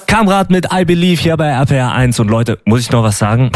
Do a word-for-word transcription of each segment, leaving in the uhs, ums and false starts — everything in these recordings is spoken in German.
Kamrat mit I Believe hier bei R P R eins. Und Leute, muss ich noch was sagen?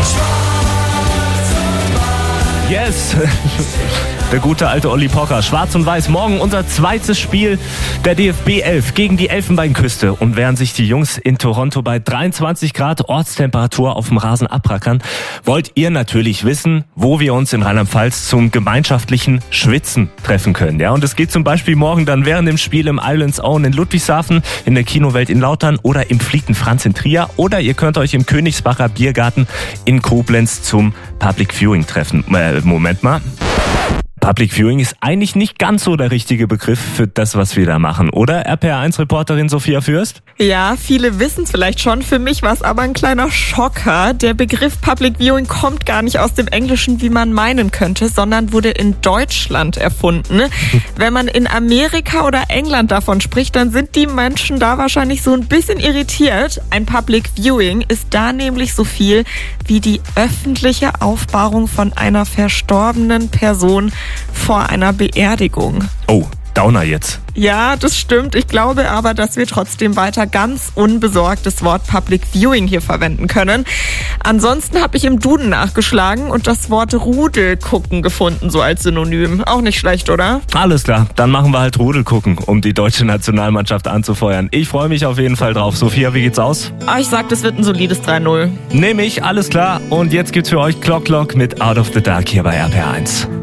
Yes! Der gute alte Olli Pocher. Schwarz und Weiß. Morgen unser zweites Spiel der D F B elf gegen die Elfenbeinküste. Und während sich die Jungs in Toronto bei dreiundzwanzig Grad Ortstemperatur auf dem Rasen abrackern, wollt ihr natürlich wissen, wo wir uns in Rheinland-Pfalz zum gemeinschaftlichen Schwitzen treffen können. Ja, und es geht zum Beispiel morgen dann während dem Spiel im Islands Own in Ludwigshafen, in der Kinowelt in Lautern oder im Flieten Franz in Trier. Oder ihr könnt euch im Königsbacher Biergarten in Koblenz zum Public Viewing treffen. Äh, Moment mal. Public Viewing ist eigentlich nicht ganz so der richtige Begriff für das, was wir da machen, oder? R P R eins Reporterin Sophia Fürst? Ja, viele wissen es vielleicht schon. Für mich war es aber ein kleiner Schocker. Der Begriff Public Viewing kommt gar nicht aus dem Englischen, wie man meinen könnte, sondern wurde in Deutschland erfunden. Wenn man in Amerika oder England davon spricht, dann sind die Menschen da wahrscheinlich so ein bisschen irritiert. Ein Public Viewing ist da nämlich so viel wie die öffentliche Aufbahrung von einer verstorbenen Person vor einer Beerdigung. Oh, Downer jetzt. Ja, das stimmt. Ich glaube aber, dass wir trotzdem weiter ganz unbesorgt das Wort Public Viewing hier verwenden können. Ansonsten habe ich im Duden nachgeschlagen und das Wort Rudelgucken gefunden, so als Synonym. Auch nicht schlecht, oder? Alles klar, dann machen wir halt Rudelgucken, um die deutsche Nationalmannschaft anzufeuern. Ich freue mich auf jeden Fall drauf. Sophia, wie geht's aus? Ah, ich sag, das wird ein solides drei null. Nehme ich, alles klar. Und jetzt gibt's für euch Clock Clock mit Out of the Dark hier bei R P R eins.